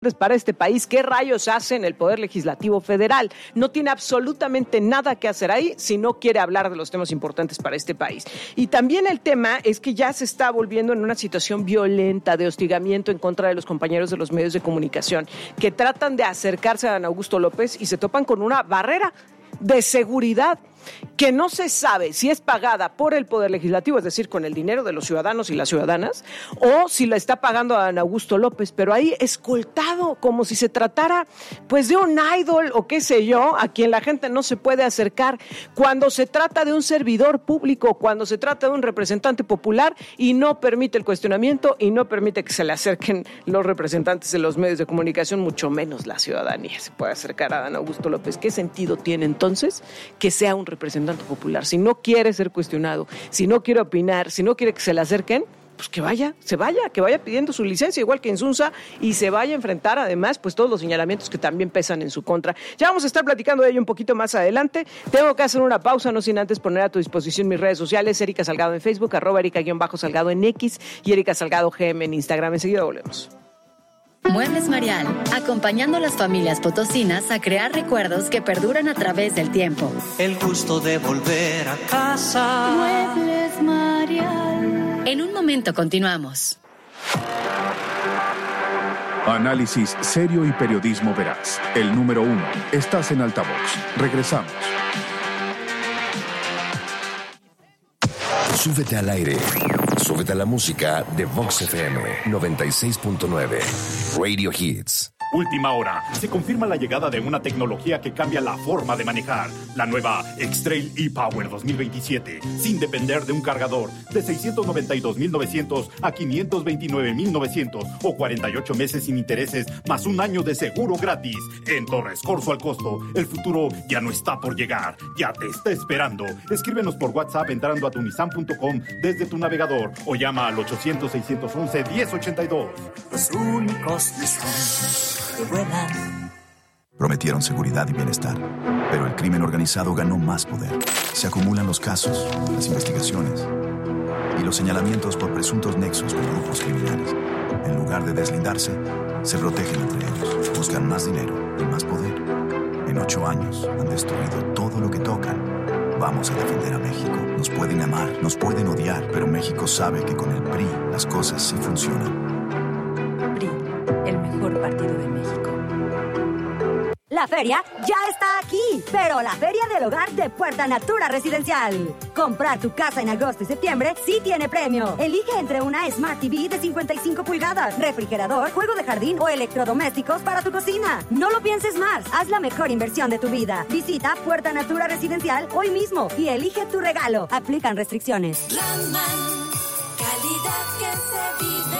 para este país. ¿Qué rayos hace en el Poder Legislativo Federal? No tiene absolutamente nada que hacer ahí si no quiere hablar de los temas importantes para este país. Y también el tema es que ya se está volviendo en una situación violenta de hostigamiento en contra de los compañeros de los medios de comunicación que tratan de acercarse a Adán Augusto López y se topan con una barrera de seguridad que no se sabe si es pagada por el Poder Legislativo, es decir, con el dinero de los ciudadanos y las ciudadanas, o si la está pagando Adán Augusto López, pero ahí escoltado, como si se tratara pues de un idol o qué sé yo, a quien la gente no se puede acercar cuando se trata de un servidor público, cuando se trata de un representante popular y no permite el cuestionamiento y no permite que se le acerquen los representantes de los medios de comunicación, mucho menos la ciudadanía se puede acercar a Adán Augusto López. ¿Qué sentido tiene entonces que sea un representante popular? Si no quiere ser cuestionado, si no quiere opinar, si no quiere que se le acerquen, pues que vaya pidiendo su licencia, igual que Insunza, y se vaya a enfrentar además pues todos los señalamientos que también pesan en su contra. Ya vamos a estar platicando de ello un poquito más adelante. Tengo que hacer una pausa, no sin antes poner a tu disposición mis redes sociales, Erika Salgado en Facebook, @Erika_Salgado en X y Erika Salgado GM en Instagram. Enseguida volvemos. Muebles Marial, acompañando a las familias potosinas a crear recuerdos que perduran a través del tiempo. El gusto de volver a casa. Muebles Marial. En un momento continuamos. Análisis serio y periodismo veraz. El número 1. Estás en Altavoz. Regresamos. Súbete al aire. Súbete a la música de Vox FM 96.9. Radio Hits. Última hora. Se confirma la llegada de una tecnología que cambia la forma de manejar. La nueva X-Trail e-Power 2027. Sin depender de un cargador. De 692,900 a 529,900. O 48 meses sin intereses, más un año de seguro gratis. En Torres Corso al Costo. El futuro ya no está por llegar. Ya te está esperando. Escríbenos por WhatsApp entrando a tunisan.com desde tu navegador. O llama al 800-611-1082. Los únicos Nissan que vuelan. Prometieron seguridad y bienestar, pero el crimen organizado ganó más poder. Se acumulan los casos, las investigaciones y los señalamientos por presuntos nexos con grupos criminales. En lugar de deslindarse, se protegen entre ellos, buscan más dinero y más poder. En 8 años han destruido todo lo que tocan. Vamos a defender a México. Nos pueden amar, nos pueden odiar, pero México sabe que con el PRI las cosas sí funcionan. PRI, el mejor partido de México. La feria ya está aquí, pero la Feria del Hogar de Puerta Natura Residencial. Comprar tu casa en agosto y septiembre sí tiene premio. Elige entre una Smart TV de 55 pulgadas, refrigerador, juego de jardín o electrodomésticos para tu cocina. No lo pienses más, haz la mejor inversión de tu vida. Visita Puerta Natura Residencial hoy mismo y elige tu regalo. Aplican restricciones. Landman, calidad que se vive.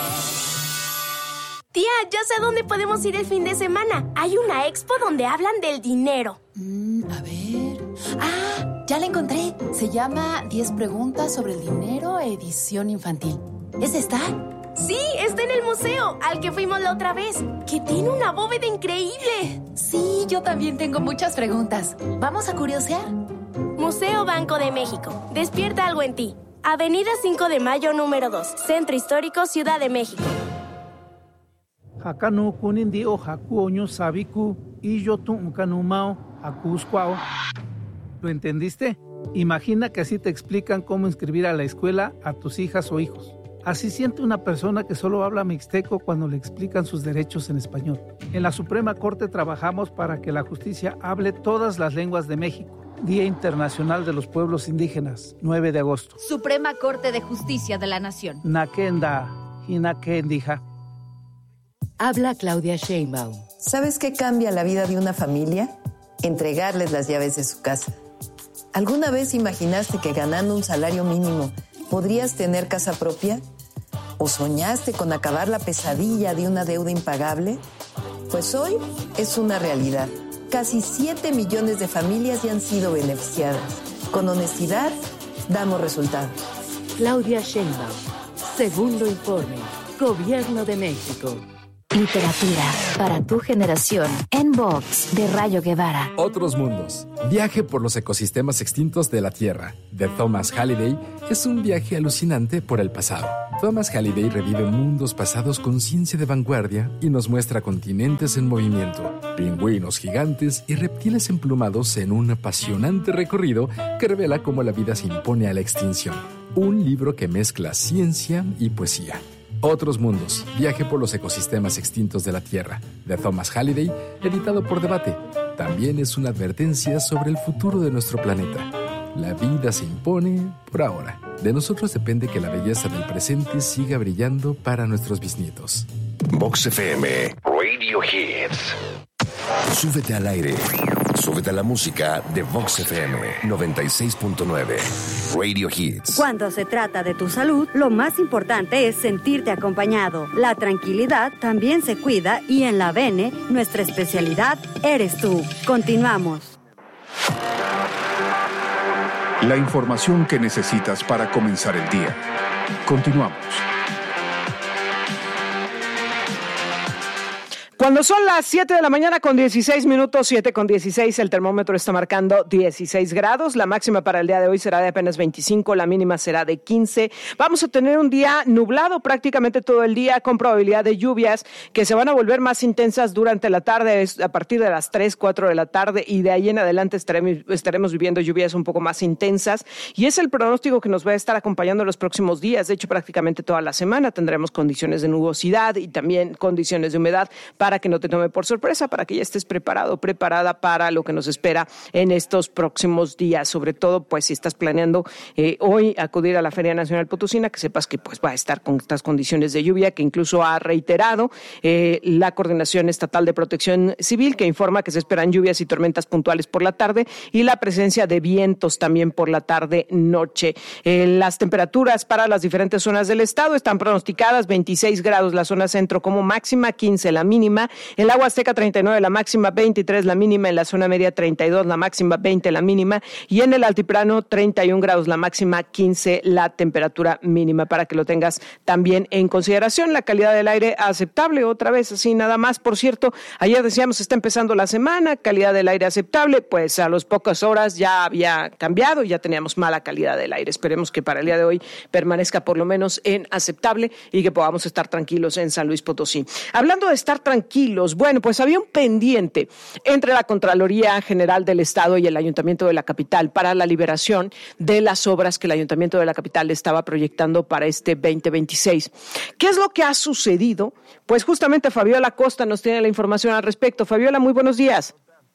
Tía, ya sé a dónde podemos ir el fin de semana. Hay una expo donde hablan del dinero. A ver... ¡Ah! Ya la encontré. Se llama 10 preguntas sobre el dinero, edición infantil. ¿Es esta? Sí, está en el museo, al que fuimos la otra vez, que tiene una bóveda increíble. Sí, yo también tengo muchas preguntas. ¿Vamos a curiosear? Museo Banco de México. Despierta algo en ti. Avenida 5 de Mayo, número 2. Centro Histórico, Ciudad de México. Hakanu kunindi o hakuoño sabiku y yo tu unkanumao hakuskwao. ¿Lo entendiste? Imagina que así te explican cómo inscribir a la escuela a tus hijas o hijos. Así siente una persona que solo habla mixteco cuando le explican sus derechos en español. En la Suprema Corte trabajamos para que la justicia hable todas las lenguas de México. Día Internacional de los Pueblos Indígenas, 9 de agosto. Suprema Corte de Justicia de la Nación. Nakenda, hinakendija. Habla Claudia Sheinbaum. ¿Sabes qué cambia la vida de una familia? Entregarles las llaves de su casa. ¿Alguna vez imaginaste que ganando un salario mínimo podrías tener casa propia? ¿O soñaste con acabar la pesadilla de una deuda impagable? Pues hoy es una realidad. Casi 7 millones de familias ya han sido beneficiadas. Con honestidad, damos resultados. Claudia Sheinbaum. Segundo informe. Gobierno de México. Literatura para tu generación en Vox de Rayo Guevara. Otros mundos. Viaje por los ecosistemas extintos de la Tierra, de Thomas Halliday, es un viaje alucinante por el pasado. Thomas Halliday revive mundos pasados con ciencia de vanguardia y nos muestra continentes en movimiento, pingüinos gigantes y reptiles emplumados en un apasionante recorrido que revela cómo la vida se impone a la extinción. Un libro que mezcla ciencia y poesía. Otros mundos. Viaje por los ecosistemas extintos de la Tierra, de Thomas Halliday, editado por Debate. También es una advertencia sobre el futuro de nuestro planeta. La vida se impone por ahora. De nosotros depende que la belleza del presente siga brillando para nuestros bisnietos. Vox FM, Radio Hits. Súbete al aire. Súbete a la música de Vox FM 96.9. Radio Hits. Cuando se trata de tu salud, lo más importante es sentirte acompañado. La tranquilidad también se cuida y en la Bene, nuestra especialidad eres tú. Continuamos. La información que necesitas para comenzar el día. Continuamos. Cuando son las 7 de la mañana con 16 minutos, 7 con 16, el termómetro está marcando 16 grados. La máxima para el día de hoy será de apenas 25, la mínima será de 15. Vamos a tener un día nublado prácticamente todo el día, con probabilidad de lluvias que se van a volver más intensas durante la tarde, a partir de las 3, 4 de la tarde, y de ahí en adelante estaremos viviendo lluvias un poco más intensas. Y es el pronóstico que nos va a estar acompañando en los próximos días. De hecho, prácticamente toda la semana tendremos condiciones de nubosidad y también condiciones de humedad para que no te tome por sorpresa, para que ya estés preparada para lo que nos espera en estos próximos días. Sobre todo, pues, si estás planeando hoy acudir a la Feria Nacional Potosina, que sepas que pues va a estar con estas condiciones de lluvia, que incluso ha reiterado la Coordinación Estatal de Protección Civil, que informa que se esperan lluvias y tormentas puntuales por la tarde y la presencia de vientos también por la tarde-noche. Las temperaturas para las diferentes zonas del estado están pronosticadas: 26 grados la zona centro como máxima, 15 la mínima. En la Huasteca 39 la máxima, 23 la mínima. En la zona media 32 la máxima, 20 la mínima. Y en el altiplano 31 grados la máxima, 15 la temperatura mínima, para que lo tengas también en consideración. La calidad del aire aceptable, otra vez así nada más. Por cierto, ayer decíamos está empezando la semana, calidad del aire aceptable, pues a las pocas horas ya había cambiado, ya teníamos mala calidad del aire. Esperemos que para el día de hoy permanezca por lo menos en aceptable y que podamos estar tranquilos en San Luis Potosí. Hablando de estar tranquilos, bueno, pues había un pendiente entre la Contraloría General del Estado y el Ayuntamiento de la capital para la liberación de las obras que el Ayuntamiento de la capital estaba proyectando para este 2026. ¿Qué es lo que ha sucedido? Pues justamente Fabiola Costa nos tiene la información al respecto. Fabiola, muy buenos días.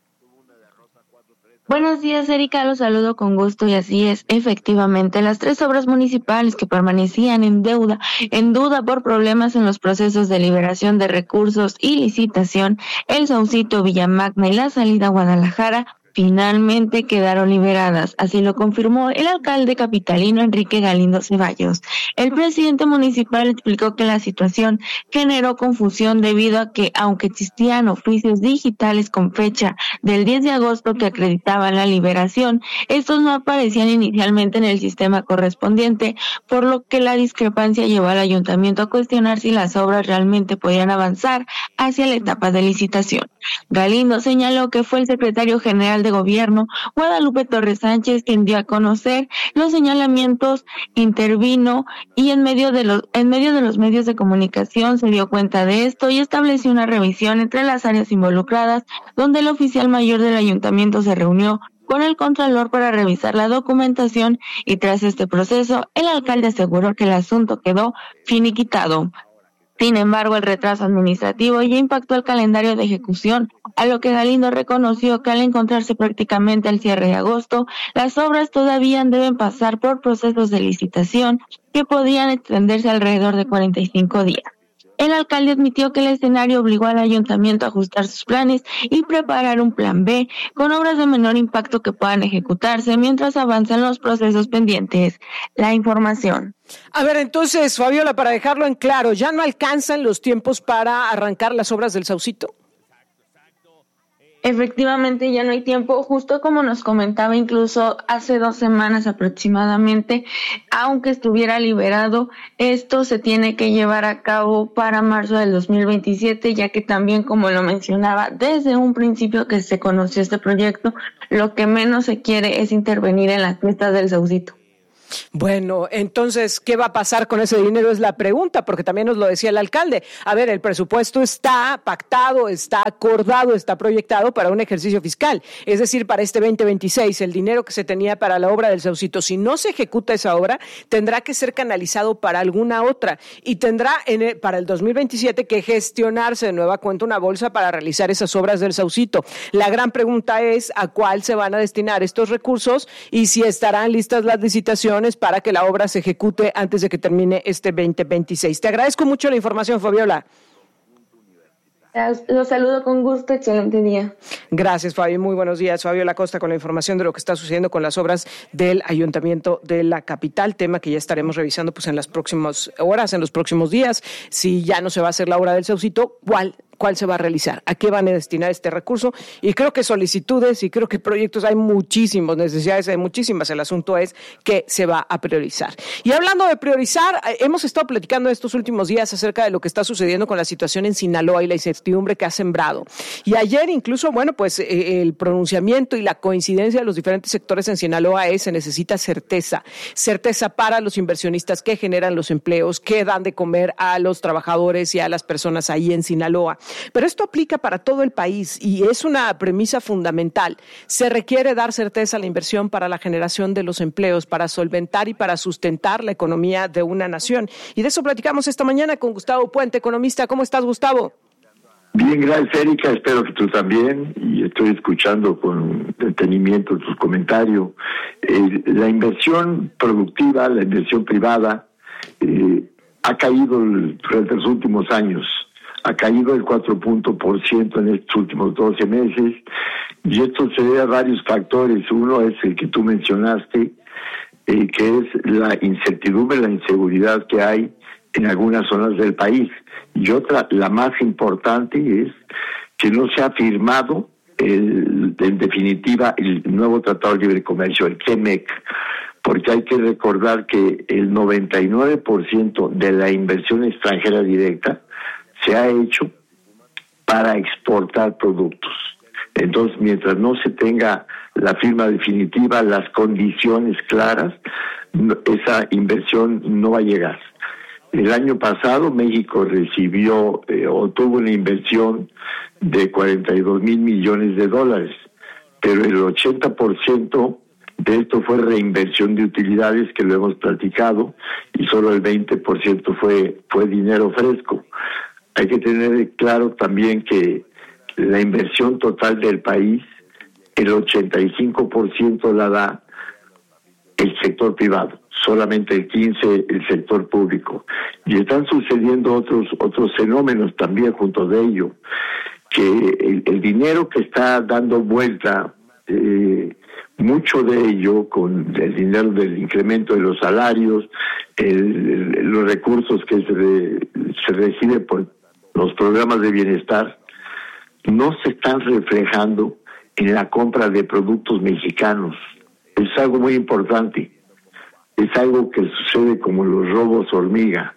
Buenos días, Erika, los saludo con gusto y así es, efectivamente, las 3 obras municipales que permanecían en duda por problemas en los procesos de liberación de recursos y licitación, el Saucito, Villamagna y la salida a Guadalajara, finalmente quedaron liberadas. Así lo confirmó el alcalde capitalino Enrique Galindo Ceballos. El presidente municipal explicó que la situación generó confusión debido a que, aunque existían oficios digitales con fecha del 10 de agosto que acreditaban la liberación, estos no aparecían inicialmente en el sistema correspondiente, por lo que la discrepancia llevó al ayuntamiento a cuestionar si las obras realmente podían avanzar hacia la etapa de licitación. Galindo señaló que fue el secretario general de Gobierno, Guadalupe Torres Sánchez, quien dio a conocer los señalamientos, intervino y en medio de los medios de comunicación se dio cuenta de esto y estableció una revisión entre las áreas involucradas, donde el oficial mayor del ayuntamiento se reunió con el contralor para revisar la documentación y tras este proceso, el alcalde aseguró que el asunto quedó finiquitado. Sin embargo, el retraso administrativo ya impactó el calendario de ejecución, a lo que Galindo reconoció que al encontrarse prácticamente al cierre de agosto, las obras todavía deben pasar por procesos de licitación que podrían extenderse alrededor de 45 días. El alcalde admitió que el escenario obligó al ayuntamiento a ajustar sus planes y preparar un plan B con obras de menor impacto que puedan ejecutarse mientras avanzan los procesos pendientes. La información. A ver, entonces, Fabiola, para dejarlo en claro, ¿ya no alcanzan los tiempos para arrancar las obras del Saucito? efectivamente ya no hay tiempo, justo como nos comentaba incluso hace 2 semanas aproximadamente, aunque estuviera liberado, esto se tiene que llevar a cabo para marzo del 2027, ya que también, como lo mencionaba, desde un principio que se conoció este proyecto, lo que menos se quiere es intervenir en las fiestas del Saucito. Bueno, entonces, ¿qué va a pasar con ese dinero? Es la pregunta, porque también nos lo decía el alcalde. A ver, el presupuesto está pactado, está acordado, está proyectado para un ejercicio fiscal. Es decir, para este 2026, el dinero que se tenía para la obra del Saucito, si no se ejecuta esa obra, tendrá que ser canalizado para alguna otra y tendrá para el 2027 que gestionarse de nueva cuenta una bolsa para realizar esas obras del Saucito. La gran pregunta es a cuál se van a destinar estos recursos y si estarán listas las licitaciones para que la obra se ejecute antes de que termine este 2026. Te agradezco mucho la información, Fabiola. Los saludo con gusto, excelente día. Gracias, Fabio, muy buenos días. Fabiola Costa con la información de lo que está sucediendo con las obras del Ayuntamiento de la capital, tema que ya estaremos revisando pues en las próximas horas, en los próximos días. Si ya no se va a hacer la obra del Saucito, ¿cuál se va a realizar? ¿A qué van a destinar este recurso? Y creo que solicitudes y creo que proyectos hay muchísimos, necesidades hay muchísimas. El asunto es que se va a priorizar. Y hablando de priorizar, hemos estado platicando estos últimos días acerca de lo que está sucediendo con la situación en Sinaloa y la incertidumbre que ha sembrado. Y ayer incluso, pues el pronunciamiento y la coincidencia de los diferentes sectores en Sinaloa se necesita certeza para los inversionistas que generan los empleos, que dan de comer a los trabajadores y a las personas ahí en Sinaloa. Pero esto aplica para todo el país y es una premisa fundamental. Se requiere dar certeza a la inversión para la generación de los empleos, para solventar y para sustentar la economía de una nación. Y de eso platicamos esta mañana con Gustavo Puente, economista. ¿Cómo estás, Gustavo? Bien, gracias, Erika. Espero que tú también. Y estoy escuchando con detenimiento tus comentarios. La inversión productiva, la inversión privada, ha caído durante los últimos años. Ha caído el 4% en estos últimos 12 meses, y esto se debe a varios factores. Uno es el que tú mencionaste, que es la incertidumbre, la inseguridad que hay en algunas zonas del país. Y otra, la más importante, es que no se ha firmado, en definitiva, el nuevo Tratado de Libre Comercio, el TEMEC, porque hay que recordar que el 99% de la inversión extranjera directa se ha hecho para exportar productos. Entonces, mientras no se tenga la firma definitiva, las condiciones claras, esa inversión no va a llegar. El año pasado México recibió o tuvo una inversión de 42,000 millones de dólares, pero el 80% de esto fue reinversión de utilidades, que lo hemos platicado, y solo el 20% fue dinero fresco. Hay que tener claro también que la inversión total del país, el 85% la da el sector privado, solamente el 15% el sector público. Y están sucediendo otros fenómenos también junto de ello, que el dinero que está dando vuelta, mucho de ello con el dinero del incremento de los salarios, los recursos que se reciben por los programas de bienestar, no se están reflejando en la compra de productos mexicanos. Es algo muy importante. Es algo que sucede como los robos hormiga.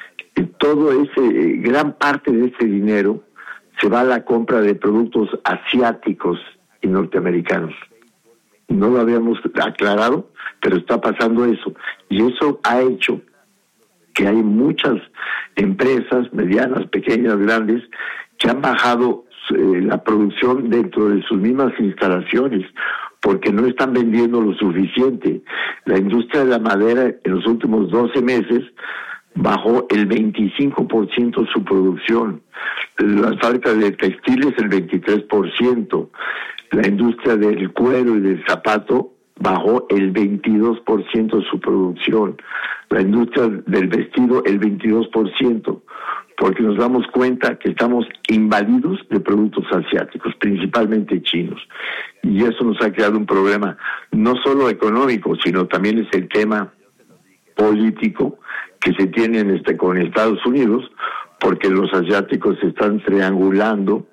Gran parte de ese dinero se va a la compra de productos asiáticos y norteamericanos. No lo habíamos aclarado, pero está pasando eso. Y eso ha hecho que hay muchas empresas, medianas, pequeñas, grandes, que han bajado la producción dentro de sus mismas instalaciones, porque no están vendiendo lo suficiente. La industria de la madera en los últimos 12 meses bajó el 25% su producción. Las fábricas de textiles el 23%. La industria del cuero y del zapato bajó el 22% su producción. La industria del vestido el 22%, porque nos damos cuenta que estamos invadidos de productos asiáticos, principalmente chinos. Y eso nos ha creado un problema no solo económico, sino también es el tema político que se tiene con Estados Unidos, porque los asiáticos están triangulando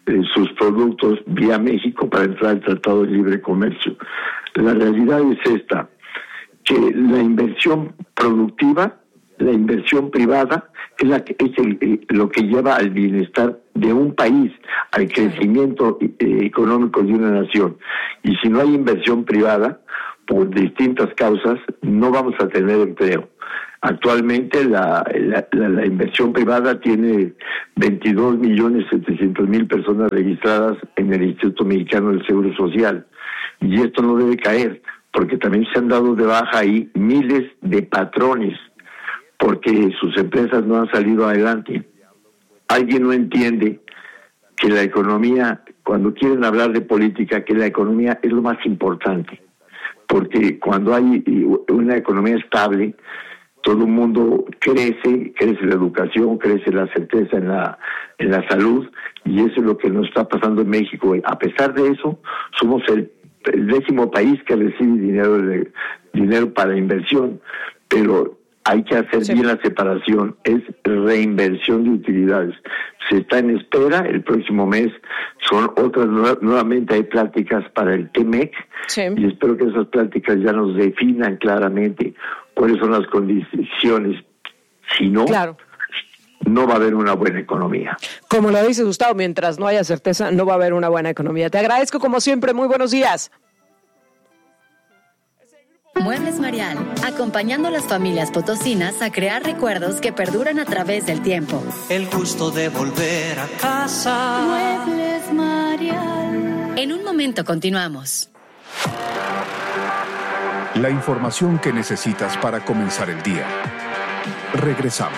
sus productos vía México para entrar al Tratado de Libre Comercio. La realidad es esta, que la inversión productiva, la inversión privada, es lo que lleva al bienestar de un país, al crecimiento económico de una nación. Y si no hay inversión privada, por distintas causas, no vamos a tener empleo. Actualmente la inversión privada tiene 22.700.000 personas registradas en el Instituto Mexicano del Seguro Social. Y esto no debe caer, porque también se han dado de baja ahí miles de patrones, porque sus empresas no han salido adelante. Alguien no entiende que la economía, cuando quieren hablar de política, que la economía es lo más importante, porque cuando hay una economía estable, todo el mundo crece la educación, crece la certeza en la salud, y eso es lo que nos está pasando en México. A pesar de eso, somos el 10º país que recibe dinero para inversión, pero hay que hacer bien la separación, es reinversión de utilidades. Se está en espera, el próximo mes son otras, nuevamente hay pláticas para el TEMEC, y espero que esas pláticas ya nos definan claramente cuáles son las condiciones. Si no, no va a haber una buena economía. Como lo dice Gustavo, mientras no haya certeza, no va a haber una buena economía. Te agradezco como siempre, muy buenos días. Muebles Marial, acompañando a las familias potosinas a crear recuerdos que perduran a través del tiempo. El gusto de volver a casa. Muebles Marial. En un momento continuamos. La información que necesitas para comenzar el día. Regresamos.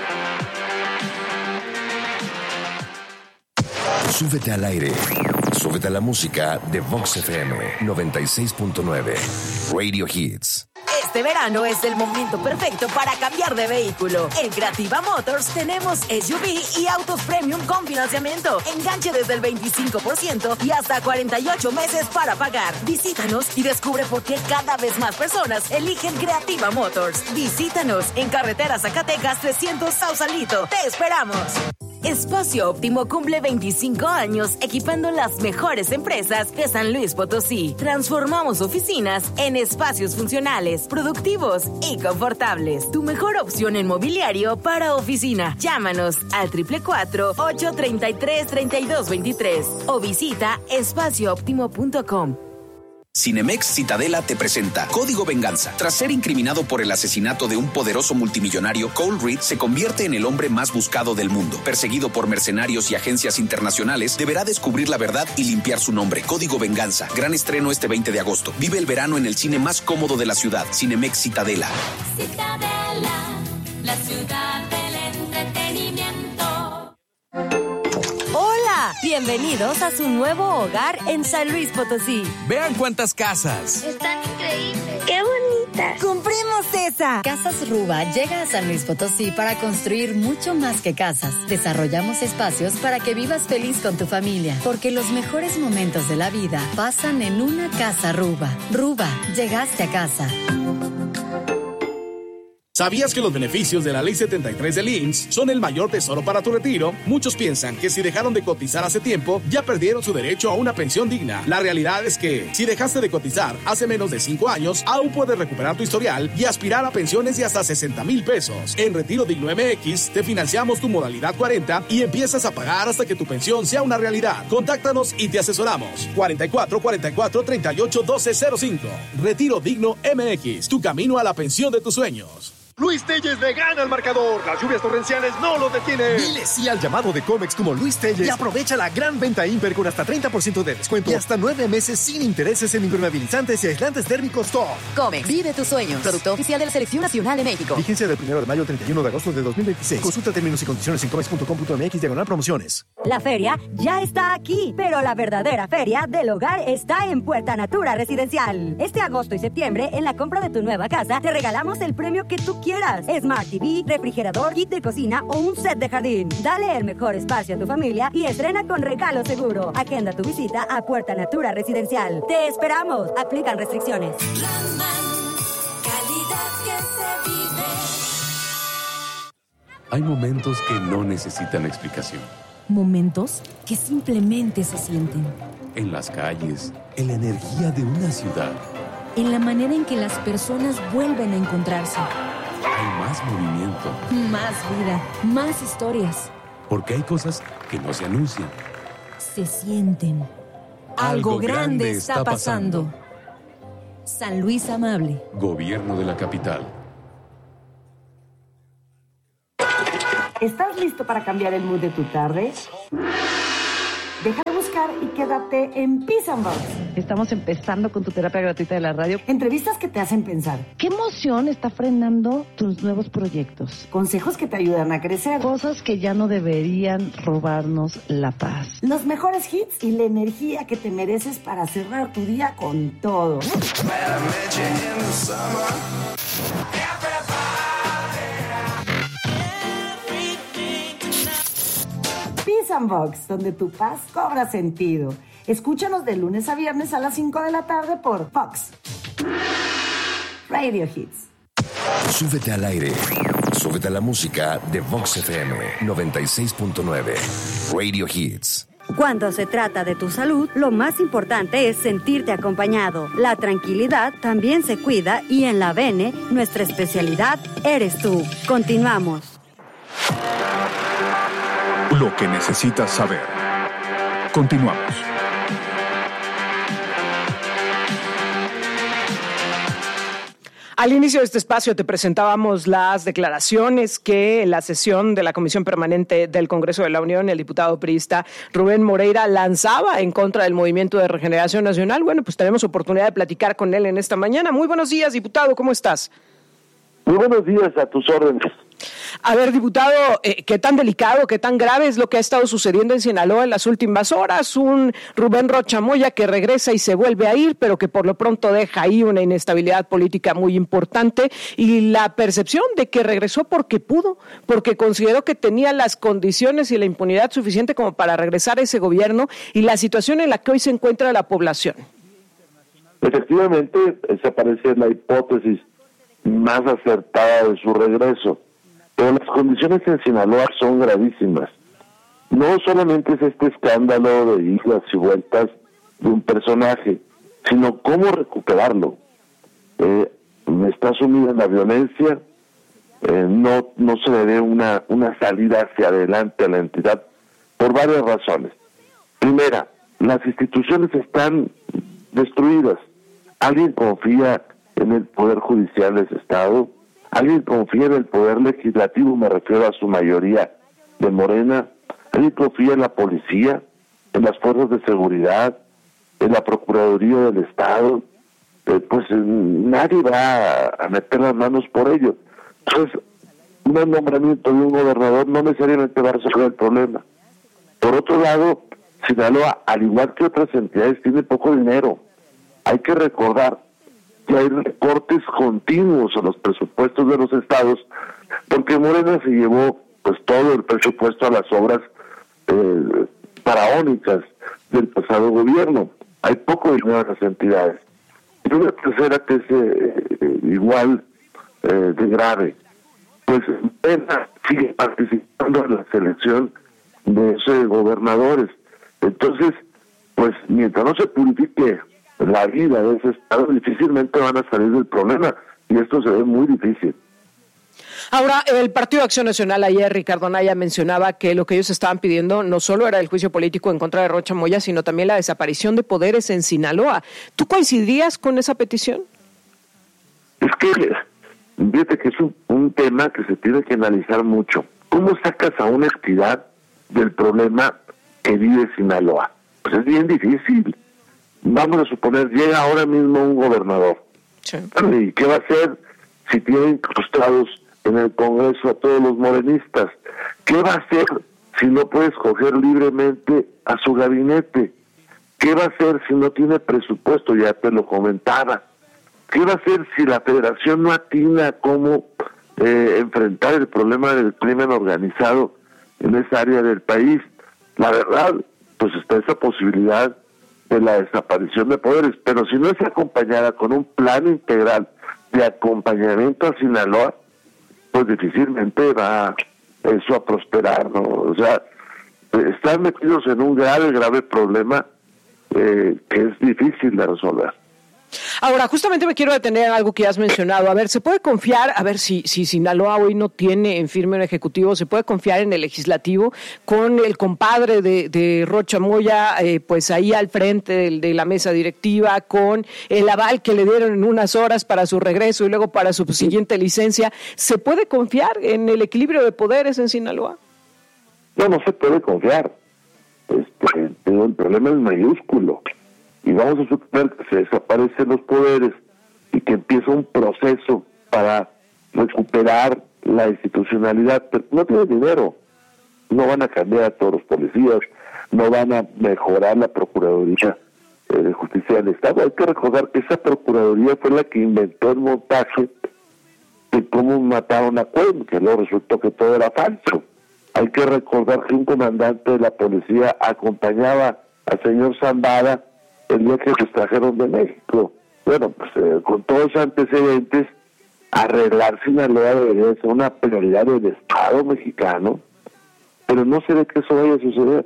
Súbete al aire. Súbete a la música de Vox FM 96.9. Radio Hits. Este verano es el momento perfecto para cambiar de vehículo. En Creativa Motors tenemos SUV y autos premium con financiamiento. Enganche desde el 25% y hasta 48 meses para pagar. Visítanos y descubre por qué cada vez más personas eligen Creativa Motors. Visítanos en carretera Zacatecas 300 Sausalito. ¡Te esperamos! Espacio Óptimo cumple 25 años equipando las mejores empresas de San Luis Potosí. Transformamos oficinas en espacios funcionales, productivos y confortables. Tu mejor opción en mobiliario para oficina. Llámanos al 444-833-3223 o visita espaciooptimo.com. Cinemex Citadela te presenta Código Venganza. Tras ser incriminado por el asesinato de un poderoso multimillonario, Cole Reed se convierte en el hombre más buscado del mundo. Perseguido por mercenarios y agencias internacionales, deberá descubrir la verdad y limpiar su nombre. Código Venganza. Gran estreno este 20 de agosto. Vive el verano en el cine más cómodo de la ciudad. Cinemex Citadela. Citadela, la ciudad del entretenimiento. ¡Hola! Bienvenidos a su nuevo hogar en San Luis Potosí. Vean cuántas casas. Están increíbles. ¡Qué bonitas! ¡Compremos esa! Casas Ruba llega a San Luis Potosí para construir mucho más que casas. Desarrollamos espacios para que vivas feliz con tu familia, porque los mejores momentos de la vida pasan en una casa Ruba. Ruba, llegaste a casa. ¿Sabías que los beneficios de la Ley 73 del IMSS son el mayor tesoro para tu retiro? Muchos piensan que si dejaron de cotizar hace tiempo, ya perdieron su derecho a una pensión digna. La realidad es que, si dejaste de cotizar hace menos de 5 años, aún puedes recuperar tu historial y aspirar a pensiones de hasta 60,000 pesos. En Retiro Digno MX, te financiamos tu modalidad 40 y empiezas a pagar hasta que tu pensión sea una realidad. Contáctanos y te asesoramos. 44 44 38 12 05. Retiro Digno MX, tu camino a la pensión de tus sueños. Luis Telles le gana al marcador. Las lluvias torrenciales no lo detienen. Dile sí al llamado de Comex como Luis Telles y aprovecha la gran venta Imper con hasta 30% de descuento y hasta 9 meses sin intereses en impermeabilizantes y aislantes térmicos TOF. Comex, vive tus sueños. Producto oficial de la Selección Nacional de México. Vigencia del 1 de mayo al 31 de agosto de 2026. Consulta términos y condiciones en comex.com.mx/promociones. La feria ya está aquí, pero la verdadera feria del hogar está en Puerta Natura Residencial. Este agosto y septiembre, en la compra de tu nueva casa, te regalamos el premio que tú quieras. Smart TV, refrigerador, kit de cocina o un set de jardín. Dale el mejor espacio a tu familia y estrena con regalo seguro. Agenda tu visita a Puerta Natura Residencial. ¡Te esperamos! Aplican restricciones. Calidad que se vive. Hay momentos que no necesitan explicación. Momentos que simplemente se sienten. En las calles, en la energía de una ciudad. En la manera en que las personas vuelven a encontrarse. Hay más movimiento. Más vida, más historias. Porque hay cosas que no se anuncian. Se sienten. Algo grande está pasando. San Luis Amable. Gobierno de la capital. ¿Estás listo para cambiar el mood de tu tarde? Deja de buscar y quédate en Peace and Box. Estamos empezando con tu terapia gratuita de la radio. Entrevistas que te hacen pensar. ¿Qué emoción está frenando tus nuevos proyectos? Consejos que te ayudan a crecer. Cosas que ya no deberían robarnos la paz. Los mejores hits y la energía que te mereces para cerrar tu día con todo. Peace and Box, donde tu paz cobra sentido. Escúchanos de lunes a viernes a las 5 de la tarde por Fox Radio Hits. Súbete al aire. Súbete a la música de Vox FM 96.9 Radio Hits. Cuando se trata de tu salud, lo más importante es sentirte acompañado. La tranquilidad también se cuida y en la Bene, nuestra especialidad eres tú. Continuamos. Lo que necesitas saber. Continuamos. Al inicio de este espacio te presentábamos las declaraciones que en la sesión de la Comisión Permanente del Congreso de la Unión, el diputado priista Rubén Moreira lanzaba en contra del Movimiento de Regeneración Nacional. Bueno, pues tenemos oportunidad de platicar con él en esta mañana. Muy buenos días, diputado, ¿cómo estás? Muy buenos días, a tus órdenes. A ver, diputado, ¿qué tan delicado, qué tan grave es lo que ha estado sucediendo en Sinaloa en las últimas horas? Un Rubén Rocha Moya que regresa y se vuelve a ir, pero que por lo pronto deja ahí una inestabilidad política muy importante y la percepción de que regresó porque pudo, porque consideró que tenía las condiciones y la impunidad suficiente como para regresar a ese gobierno y la situación en la que hoy se encuentra la población. Efectivamente, esa parece la hipótesis más acertada de su regreso. Pero las condiciones en Sinaloa son gravísimas. No solamente es este escándalo de idas y vueltas de un personaje, sino cómo recuperarlo. Está sumido en la violencia, no se le ve una salida hacia adelante a la entidad por varias razones. Primera, las instituciones están destruidas. ¿Alguien confía en el Poder Judicial de ese Estado? ¿Alguien confía en el Poder Legislativo? Me refiero a su mayoría de Morena. ¿Alguien confía en la policía, en las fuerzas de seguridad, en la Procuraduría del Estado? Pues nadie va a meter las manos por ello. Entonces, un nombramiento de un gobernador no necesariamente va a resolver el problema. Por otro lado, Sinaloa, al igual que otras entidades, tiene poco dinero. Hay que recordar que hay recortes continuos a los presupuestos de los estados, porque Morena se llevó pues todo el presupuesto a las obras faraónicas del pasado gobierno. Hay poco dinero en las entidades. Y una tercera que es igual de grave, pues Morena sigue participando en la selección de esos gobernadores. Entonces, pues mientras no se purifique la vida de ese estado, difícilmente van a salir del problema, y esto se ve muy difícil. Ahora, el Partido de Acción Nacional ayer, Ricardo Anaya, mencionaba que lo que ellos estaban pidiendo no solo era el juicio político en contra de Rocha Moya, sino también la desaparición de poderes en Sinaloa. ¿Tú coincidirías con esa petición? Es que, fíjate que es un tema que se tiene que analizar mucho. ¿Cómo sacas a una entidad del problema que vive Sinaloa? Pues es bien difícil. Vamos a suponer, llega ahora mismo un gobernador. Sí. ¿Y qué va a hacer si tiene incrustados en el Congreso a todos los morenistas? ¿Qué va a hacer si no puede escoger libremente a su gabinete? ¿Qué va a hacer si no tiene presupuesto? Ya te lo comentaba. ¿Qué va a hacer si la federación no atina cómo enfrentar el problema del crimen organizado en esa área del país? La verdad, pues está esa posibilidad de la desaparición de poderes, pero si no es acompañada con un plan integral de acompañamiento a Sinaloa, pues difícilmente va eso a prosperar, ¿no? O sea, están metidos en un grave problema que es difícil de resolver. Ahora, justamente me quiero detener en algo que has mencionado. A ver, ¿se puede confiar, a ver si Sinaloa hoy no tiene en firme un ejecutivo, se puede confiar en el legislativo con el compadre de Rocha Moya, pues ahí al frente de la mesa directiva, con el aval que le dieron en unas horas para su regreso y luego para su siguiente licencia? ¿Se puede confiar en el equilibrio de poderes en Sinaloa? No se puede confiar. El problema es mayúsculo. Y vamos a suponer que se desaparecen los poderes y que empieza un proceso para recuperar la institucionalidad, pero no tiene dinero. No van a cambiar a todos los policías, no van a mejorar la Procuraduría de Justicia del Estado. Hay que recordar que esa Procuraduría fue la que inventó el montaje de cómo mataron a Cuen, que luego resultó que todo era falso. Hay que recordar que un comandante de la policía acompañaba al señor Zambada el día que los trajeron de México. Bueno, pues con todos esos antecedentes, arreglar Sinaloa debería ser una prioridad del Estado mexicano, pero no se ve que eso vaya a suceder.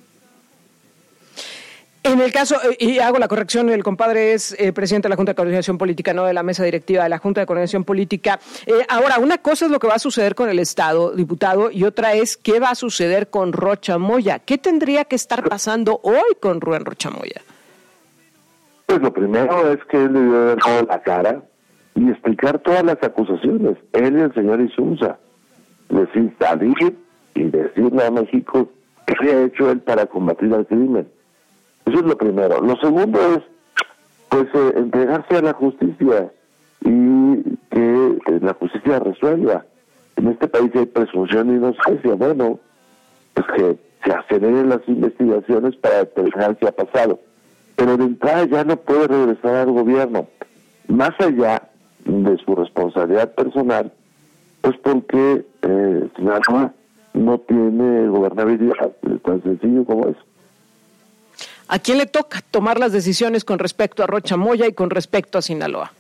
En el caso, y hago la corrección, el compadre es presidente de la Junta de Coordinación Política, no de la mesa directiva de la Junta de Coordinación Política. Ahora, una cosa es lo que va a suceder con el Estado, diputado, y otra es qué va a suceder con Rocha Moya. ¿Qué tendría que estar pasando hoy con Rubén Rocha Moya? Pues lo primero es que él debió haber dado la cara y explicar todas las acusaciones. Él y el señor Insunza. Decir, salir y decirle a México qué ha hecho él para combatir al crimen. Eso es lo primero. Lo segundo es, pues, entregarse a la justicia y que la justicia resuelva. En este país hay presunción de inocencia. Bueno, pues que se aceleren las investigaciones para determinar qué ha pasado. Pero de entrada ya no puede regresar al gobierno, más allá de su responsabilidad personal, pues porque Sinaloa no tiene gobernabilidad, tan sencillo como eso. ¿A quién le toca tomar las decisiones con respecto a Rocha Moya y con respecto a Sinaloa?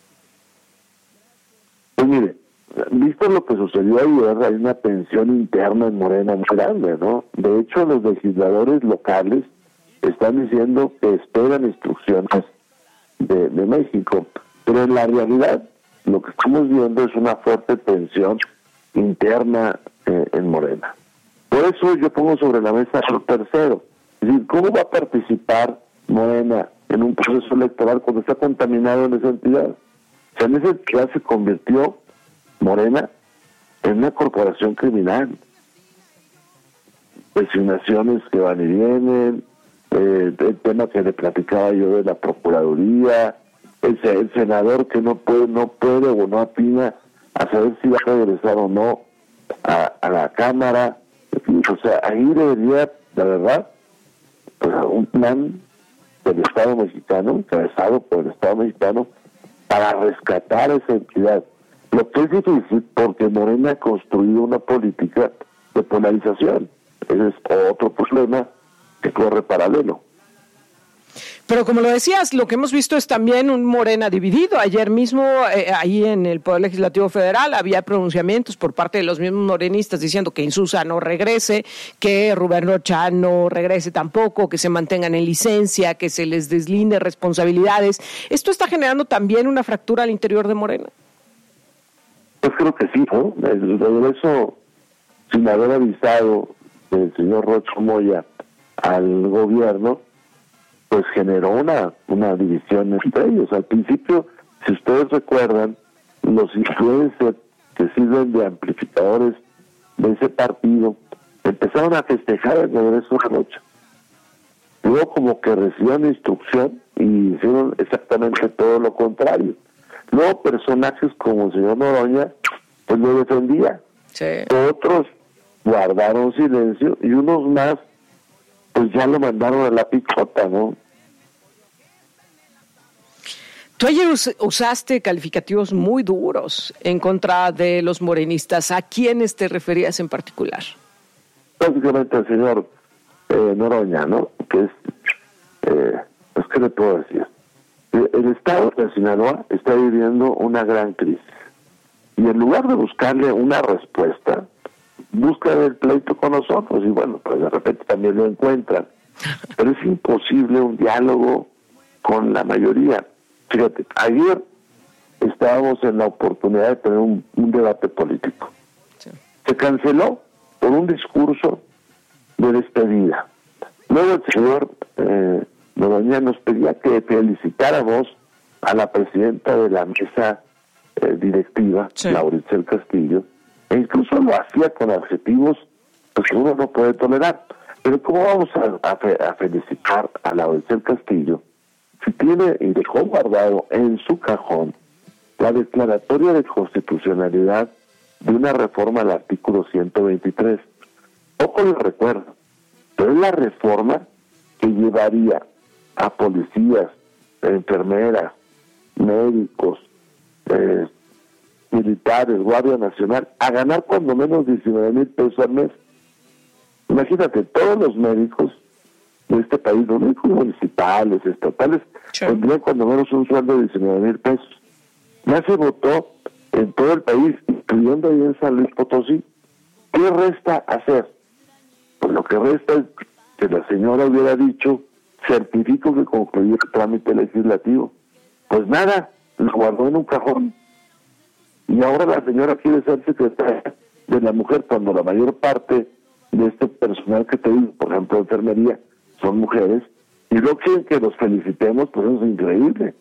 Pues mire, visto lo que sucedió ayer, hay una tensión interna en Morena muy grande, ¿no? De hecho, los legisladores locales están diciendo que esperan instrucciones de México, pero en la realidad lo que estamos viendo es una fuerte tensión interna en Morena. Por eso yo pongo sobre la mesa lo tercero, es decir, ¿cómo va a participar Morena en un proceso electoral cuando está contaminado en esa entidad? O sea, en esa entidad se convirtió Morena en una corporación criminal. Designaciones que van y vienen, el tema que le platicaba yo de la Procuraduría, el senador que no puede o no atina a saber si va a regresar o no a la Cámara. O sea, ahí debería, la verdad, pues, un plan del Estado mexicano, encabezado por el Estado mexicano, para rescatar esa entidad. Lo que es difícil porque Morena ha construido una política de polarización. Ese es otro problema que corre paralelo. Pero como lo decías, lo que hemos visto es también un Morena dividido. Ayer mismo, ahí en el Poder Legislativo Federal, había pronunciamientos por parte de los mismos morenistas diciendo que Insunza no regrese, que Rubén Rocha no regrese tampoco, que se mantengan en licencia, que se les deslinde responsabilidades. ¿Esto está generando también una fractura al interior de Morena? Pues creo que sí, ¿no? El regreso, sin haber avisado del señor Rocha Moya al gobierno, pues generó una división entre ellos. Al principio, si ustedes recuerdan, los influencers que sirven de amplificadores de ese partido empezaron a festejar el regreso de Rocha. Luego como que recibieron instrucción y hicieron exactamente todo lo contrario. Luego personajes como el señor Noroña pues lo defendía. Sí. Otros guardaron silencio y unos más pues ya lo mandaron a la picota, ¿no? Tú ayer usaste calificativos muy duros en contra de los morenistas. ¿A quiénes te referías en particular? Básicamente al señor Noroña, ¿no? Que es, pues, ¿qué le puedo decir? El Estado de Sinaloa está viviendo una gran crisis. Y en lugar de buscarle una respuesta, buscan el pleito con nosotros y bueno, pues de repente también lo encuentran. Pero es imposible un diálogo con la mayoría. Fíjate, ayer estábamos en la oportunidad de tener un debate político. Sí. Se canceló por un discurso de despedida. Luego el señor Noroña nos pedía que felicitáramos a la presidenta de la mesa directiva, sí, Laurence del Castillo, e incluso lo hacía con adjetivos que uno no puede tolerar. Pero ¿cómo vamos a felicitar a Laurence del Castillo si tiene y dejó guardado en su cajón la declaratoria de constitucionalidad de una reforma al artículo 123? Poco lo recuerdo, pero es la reforma que llevaría a policías, enfermeras, médicos, militares, Guardia Nacional, a ganar cuando menos 19,000 pesos al mes. Imagínate, todos los médicos de este país, los médicos municipales, estatales, tendrían cuando menos un sueldo de 19,000 pesos. Ya se votó en todo el país, incluyendo ahí en San Luis Potosí. ¿Qué resta hacer? Pues lo que resta es que la señora hubiera dicho, certifico que concluyó el trámite legislativo. Pues nada, lo guardó en un cajón. Y ahora la señora quiere ser secretaria de la mujer cuando la mayor parte de este personal que te digo, por ejemplo, enfermería, son mujeres, y luego quieren que los felicitemos, pues eso es increíble.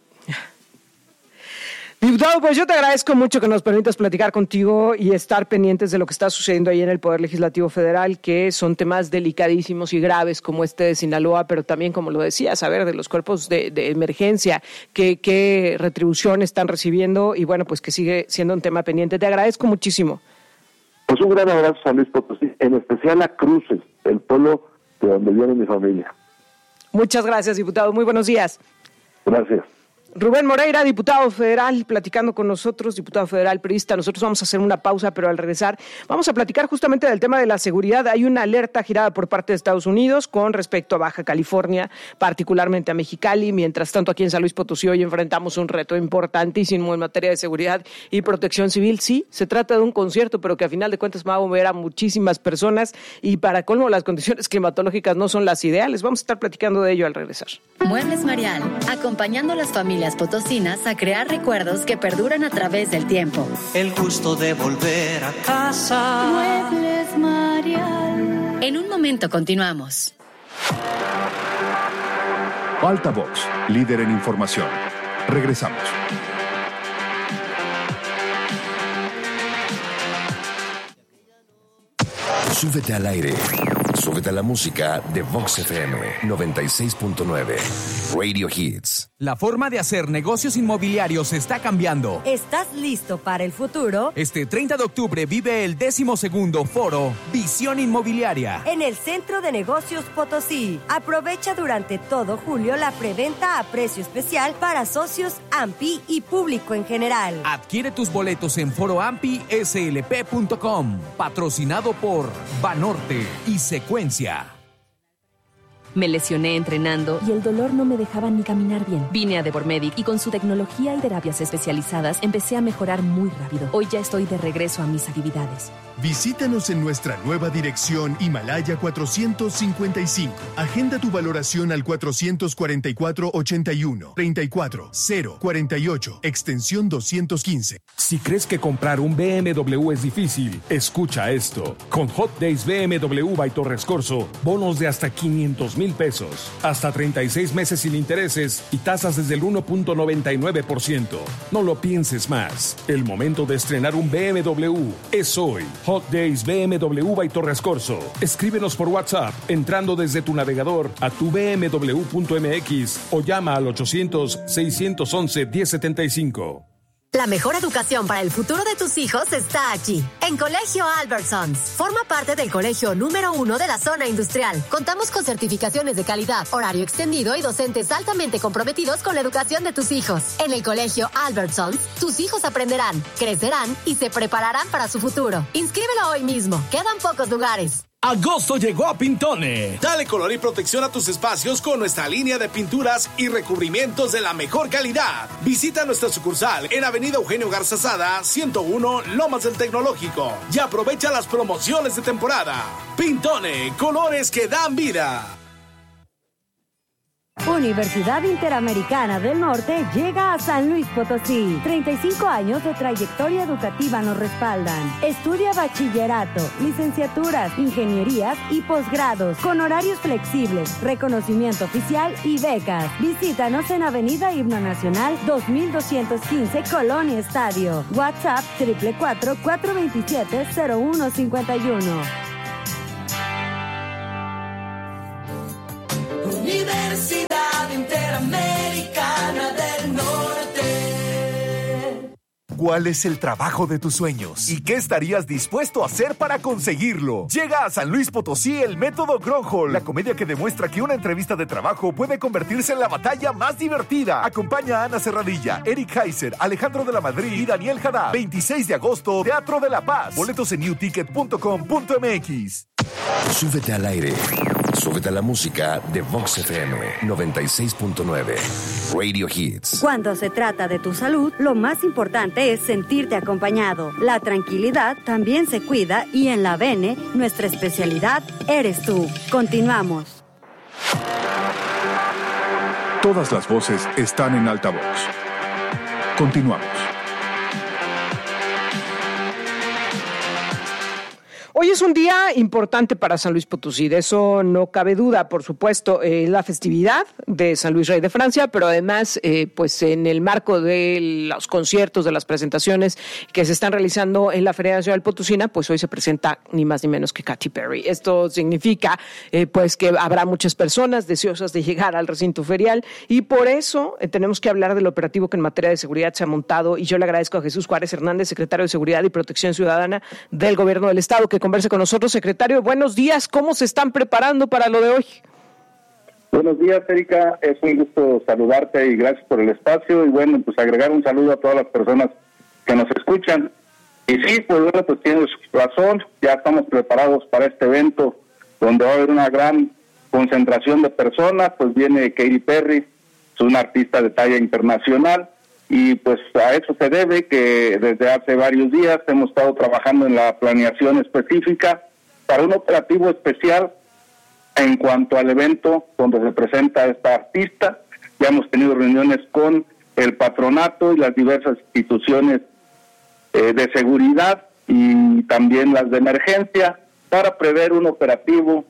Diputado, pues yo te agradezco mucho que nos permitas platicar contigo y estar pendientes de lo que está sucediendo ahí en el Poder Legislativo Federal, que son temas delicadísimos y graves como este de Sinaloa, pero también, como lo decía, saber de los cuerpos de emergencia, qué retribución están recibiendo y bueno, pues que sigue siendo un tema pendiente. Te agradezco muchísimo. Pues un gran abrazo a San Luis Potosí, en especial a Cruces, el pueblo de donde viene mi familia. Muchas gracias, diputado. Muy buenos días. Gracias. Rubén Moreira, diputado federal, platicando con nosotros, diputado federal periodista. Nosotros vamos a hacer una pausa, pero al regresar vamos a platicar justamente del tema de la seguridad. Hay una alerta girada por parte de Estados Unidos con respecto a Baja California, particularmente a Mexicali. Mientras tanto, aquí en San Luis Potosí hoy enfrentamos un reto importantísimo en materia de seguridad y protección civil. Sí, se trata de un concierto, pero que a final de cuentas va a mover a muchísimas personas y para colmo las condiciones climatológicas no son las ideales. Vamos a estar platicando de ello al regresar. Muebles Marial, acompañando a las familias potosinas a crear recuerdos que perduran a través del tiempo. El gusto de volver a casa. Muebles Marial. En un momento continuamos. Altavox, líder en información. Regresamos. Súbete al aire. Súbete a la música de Vox FM 96.9. Radio Hits. La forma de hacer negocios inmobiliarios está cambiando. ¿Estás listo para el futuro? Este 30 de octubre vive el 12º foro Visión Inmobiliaria en el Centro de Negocios Potosí. Aprovecha durante todo julio la preventa a precio especial para socios AMPI y público en general. Adquiere tus boletos en foroampislp.com. Patrocinado por Banorte y Secuencia. Me lesioné entrenando y el dolor no me dejaba ni caminar bien. Vine a Devormedic y con su tecnología y terapias especializadas empecé a mejorar muy rápido. Hoy ya estoy de regreso a mis actividades. Visítanos en nuestra nueva dirección Himalaya 455. Agenda tu valoración al 444-81 34 048, extensión 215. Si crees que comprar un BMW es difícil, escucha esto. Con Hot Days BMW by Torres Corso, bonos de hasta 500,000 pesos, hasta 36 meses sin intereses y tasas desde el 1.99%. No lo pienses más. El momento de estrenar un BMW es hoy. Hot Days BMW by Torres Corso. Escríbenos por WhatsApp entrando desde tu navegador a tu bmw.mx o llama al 800-611-1075. La mejor educación para el futuro de tus hijos está aquí, en Colegio Albertsons. Forma parte del colegio número 1 de la zona industrial. Contamos con certificaciones de calidad, horario extendido y docentes altamente comprometidos con la educación de tus hijos. En el Colegio Albertsons, tus hijos aprenderán, crecerán y se prepararán para su futuro. Inscríbelo hoy mismo. Quedan pocos lugares. Agosto llegó a Pintone. Dale color y protección a tus espacios con nuestra línea de pinturas y recubrimientos de la mejor calidad. Visita nuestra sucursal en Avenida Eugenio Garza Sada, 101, Lomas del Tecnológico. Y aprovecha las promociones de temporada. Pintone, colores que dan vida. Universidad Interamericana del Norte llega a San Luis Potosí. 35 años de trayectoria educativa nos respaldan. Estudia bachillerato, licenciaturas, ingenierías y posgrados con horarios flexibles, reconocimiento oficial y becas. Visítanos en Avenida Himno Nacional 2215, Colonia Estadio. WhatsApp 444-427-0151. Universidad Interamericana del Norte. ¿Cuál es el trabajo de tus sueños? ¿Y qué estarías dispuesto a hacer para conseguirlo? Llega a San Luis Potosí el Método Gronholm, la comedia que demuestra que una entrevista de trabajo puede convertirse en la batalla más divertida. Acompaña a Ana Serradilla, Eric Heiser, Alejandro de la Madrid y Daniel Haddad. 26 de agosto, Teatro de la Paz. Boletos en newticket.com.mx. Súbete al aire. Súbete a la música de Vox FM 96.9. Radio Hits. Cuando se trata de tu salud, lo más importante es sentirte acompañado. La tranquilidad también se cuida y en la Bene, nuestra especialidad eres tú. Continuamos. Todas las voces están en altavoz. Continuamos. Hoy es un día importante para San Luis Potosí, de eso no cabe duda, por supuesto, la festividad de San Luis Rey de Francia, pero además, pues en el marco de los conciertos, de las presentaciones que se están realizando en la Feria Nacional Potosina, pues hoy se presenta ni más ni menos que Katy Perry. Esto significa, pues que habrá muchas personas deseosas de llegar al recinto ferial y por eso tenemos que hablar del operativo que en materia de seguridad se ha montado y yo le agradezco a Jesús Juárez Hernández, secretario de Seguridad y Protección Ciudadana del Gobierno del Estado, que converse con nosotros. Secretario, buenos días. ¿Cómo se están preparando para lo de hoy? Buenos días, Erika. Es un gusto saludarte y gracias por el espacio. Y bueno, pues agregar un saludo a todas las personas que nos escuchan. Y sí, pues bueno, pues tienes razón. Ya estamos preparados para este evento donde va a haber una gran concentración de personas. Pues viene Katy Perry, es una artista de talla internacional. Y pues a eso se debe que desde hace varios días hemos estado trabajando en la planeación específica para un operativo especial en cuanto al evento donde se presenta esta artista. Ya hemos tenido reuniones con el patronato y las diversas instituciones de seguridad y también las de emergencia para prever un operativo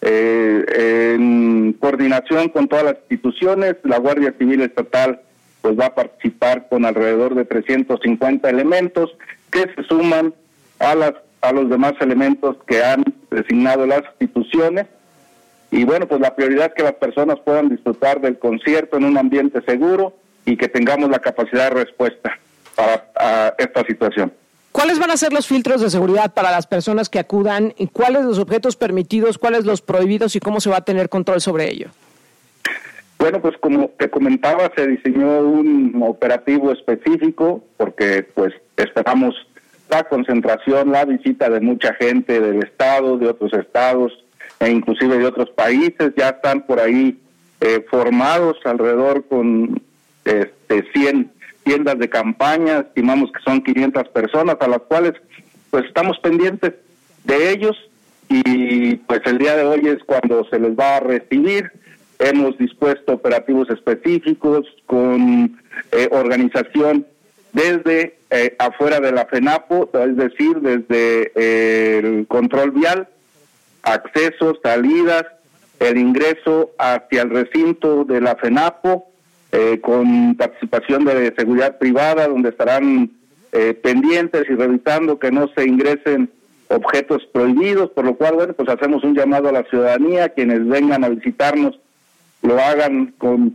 en coordinación con todas las instituciones. La Guardia Civil Estatal pues va a participar con alrededor de 350 elementos que se suman a los demás elementos que han designado las instituciones. Y bueno, pues la prioridad es que las personas puedan disfrutar del concierto en un ambiente seguro y que tengamos la capacidad de respuesta para esta situación. ¿Cuáles van a ser los filtros de seguridad para las personas que acudan? ¿Y cuáles los objetos permitidos, cuáles los prohibidos y cómo se va a tener control sobre ello? Bueno, pues como te comentaba, se diseñó un operativo específico porque pues esperamos la concentración, la visita de mucha gente del estado, de otros estados e inclusive de otros países. Ya están por ahí formados alrededor con 100 tiendas de campaña, estimamos que son 500 personas a las cuales pues estamos pendientes de ellos y pues el día de hoy es cuando se les va a recibir. Hemos dispuesto operativos específicos con organización desde afuera de la FENAPO, es decir, desde el control vial, accesos, salidas, el ingreso hacia el recinto de la FENAPO, con participación de seguridad privada, donde estarán pendientes y revisando que no se ingresen objetos prohibidos, por lo cual, bueno, pues hacemos un llamado a la ciudadanía, quienes vengan a visitarnos, lo hagan con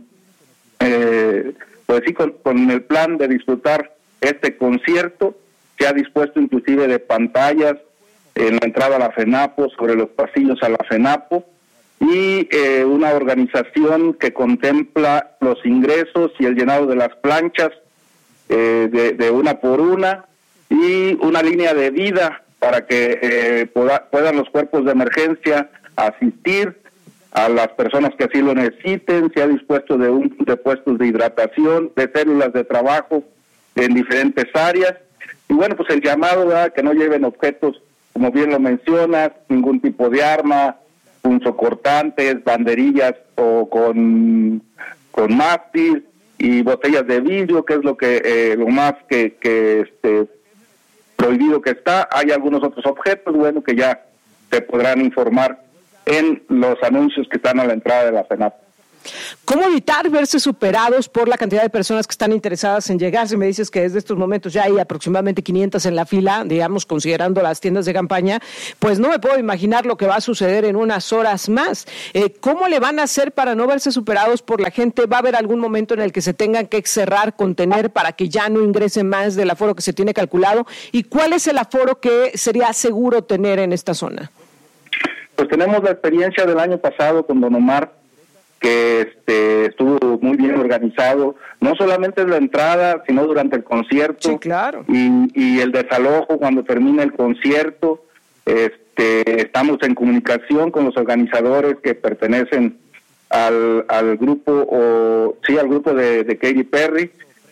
el plan de disfrutar este concierto. Se ha dispuesto inclusive de pantallas en la entrada a la FENAPO, sobre los pasillos a la FENAPO, y una organización que contempla los ingresos y el llenado de las planchas de una por una, y una línea de vida para que puedan los cuerpos de emergencia asistir a las personas que así lo necesiten. Se ha dispuesto de puestos de hidratación, de células de trabajo en diferentes áreas. Y bueno, pues el llamado, ¿verdad?, que no lleven objetos, como bien lo mencionas, ningún tipo de arma, punzocortantes, banderillas o con mástil y botellas de vidrio, que es lo más que prohibido que está. Hay algunos otros objetos, bueno, que ya se podrán informar en los anuncios que están a la entrada de la FENAP. ¿Cómo evitar verse superados por la cantidad de personas que están interesadas en llegar? Si me dices que desde estos momentos ya hay aproximadamente 500 en la fila, digamos, considerando las tiendas de campaña, pues no me puedo imaginar lo que va a suceder en unas horas más. ¿Cómo le van a hacer para no verse superados por la gente? ¿Va a haber algún momento en el que se tengan que cerrar, contener, para que ya no ingrese más del aforo que se tiene calculado? ¿Y cuál es el aforo que sería seguro tener en esta zona? Pues tenemos la experiencia del año pasado con Don Omar, que estuvo muy bien organizado, no solamente en la entrada, sino durante el concierto. Sí, claro. Y el desalojo cuando termina el concierto. Estamos en comunicación con los organizadores que pertenecen al grupo, al grupo de Katy Perry,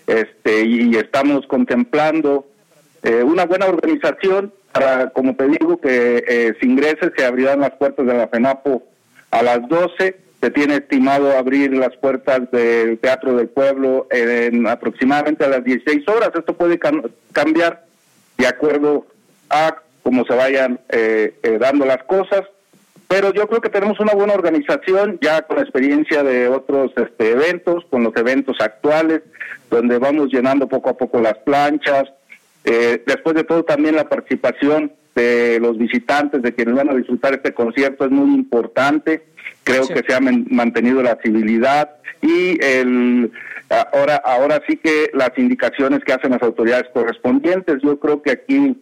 y estamos contemplando una buena organización para, como te digo, que se ingrese. Se abrirán las puertas de la FENAPO a las 12. Se tiene estimado abrir las puertas del Teatro del Pueblo en aproximadamente a las 16 horas. Esto puede cambiar de acuerdo a cómo se vayan dando las cosas, pero yo creo que tenemos una buena organización ya con experiencia de otros eventos, con los eventos actuales, donde vamos llenando poco a poco las planchas. Después de todo, también la participación de los visitantes, de quienes van a disfrutar este concierto, es muy importante. Creo que se ha mantenido la civilidad y ahora sí que las indicaciones que hacen las autoridades correspondientes. Yo creo que aquí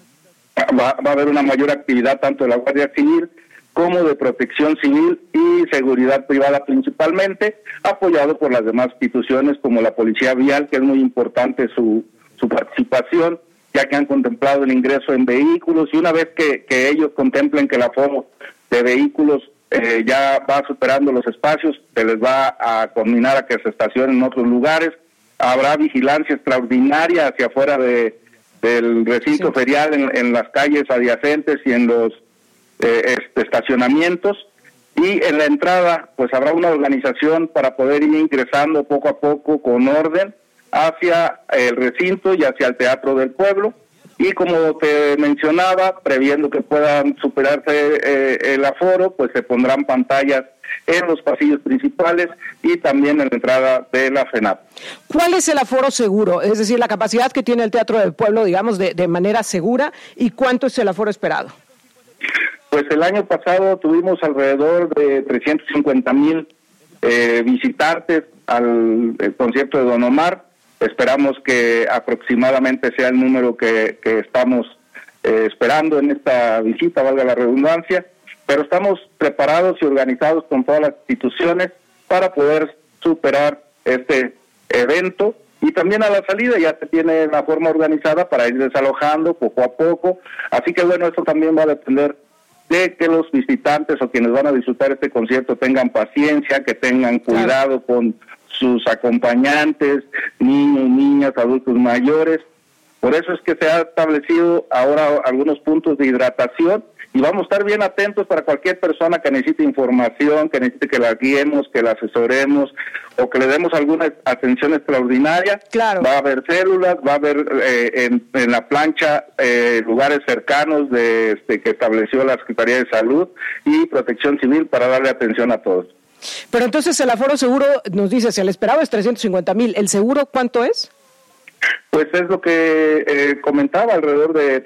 va a haber una mayor actividad tanto de la Guardia Civil como de Protección Civil y Seguridad Privada principalmente, apoyado por las demás instituciones como la Policía Vial, que es muy importante su participación, ya que han contemplado el ingreso en vehículos, y una vez que ellos contemplen que el aforo de vehículos ya va superando los espacios, se les va a conminar a que se estacionen en otros lugares. Habrá vigilancia extraordinaria hacia afuera del recinto ferial, en las calles adyacentes y en los estacionamientos, y en la entrada pues habrá una organización para poder ir ingresando poco a poco con orden hacia el recinto y hacia el Teatro del Pueblo. Y como te mencionaba, previendo que puedan superarse el aforo, pues se pondrán pantallas en los pasillos principales y también en la entrada de la FENAP. ¿Cuál es el aforo seguro? Es decir, la capacidad que tiene el Teatro del Pueblo, digamos, de manera segura, ¿y cuánto es el aforo esperado? Pues el año pasado tuvimos alrededor de 350,000 visitantes al concierto de Don Omar. Esperamos que aproximadamente sea el número que estamos esperando en esta visita, valga la redundancia, pero estamos preparados y organizados con todas las instituciones para poder superar este evento, y también a la salida ya se tiene la forma organizada para ir desalojando poco a poco. Así que bueno, esto también va a depender de que los visitantes o quienes van a disfrutar este concierto tengan paciencia, que tengan cuidado con sus acompañantes, niños, niñas, adultos mayores. Por eso es que se ha establecido ahora algunos puntos de hidratación, y vamos a estar bien atentos para cualquier persona que necesite información, que necesite que la guiemos, que la asesoremos o que le demos alguna atención extraordinaria. Claro. Va a haber células, va a haber en la plancha lugares cercanos que estableció la Secretaría de Salud y Protección Civil para darle atención a todos. Pero entonces el aforo seguro, nos dice, si el esperado es 350,000, ¿el seguro cuánto es? Pues es lo que comentaba, alrededor de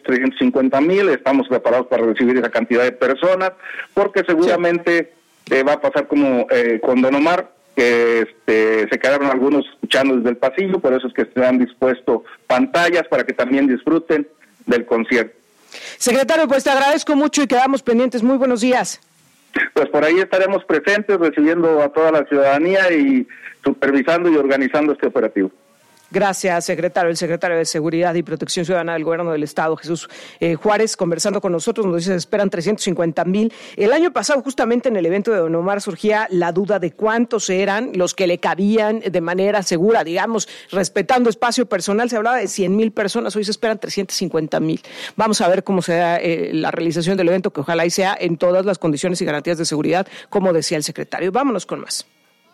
350,000. Estamos preparados para recibir esa cantidad de personas, porque seguramente va a pasar como con Don Omar, que se quedaron algunos escuchando desde el pasillo, por eso es que se han dispuesto pantallas para que también disfruten del concierto. Secretario, pues te agradezco mucho y quedamos pendientes. Muy buenos días. Pues por ahí estaremos presentes, recibiendo a toda la ciudadanía y supervisando y organizando este operativo. Gracias, secretario. El secretario de Seguridad y Protección Ciudadana del Gobierno del Estado, Jesús Juárez, conversando con nosotros, nos dice que se esperan 350,000. El año pasado, justamente en el evento de Don Omar, surgía la duda de cuántos eran los que le cabían de manera segura, digamos, respetando espacio personal. Se hablaba de 100,000 personas, hoy se esperan 350,000. Vamos a ver cómo se da la realización del evento, que ojalá y sea en todas las condiciones y garantías de seguridad, como decía el secretario. Vámonos con más.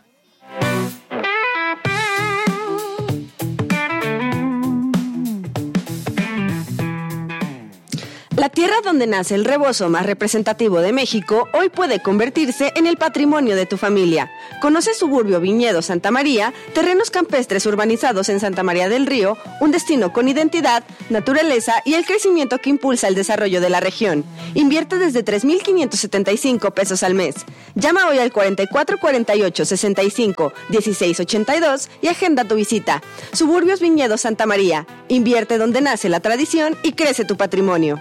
La tierra donde nace el rebozo más representativo de México hoy puede convertirse en el patrimonio de tu familia. Conoce Suburbio Viñedo Santa María, terrenos campestres urbanizados en Santa María del Río, un destino con identidad, naturaleza y el crecimiento que impulsa el desarrollo de la región. Invierte desde 3,575 pesos al mes. Llama hoy al 4448-65-1682 y agenda tu visita. Suburbios Viñedo Santa María. Invierte donde nace la tradición y crece tu patrimonio.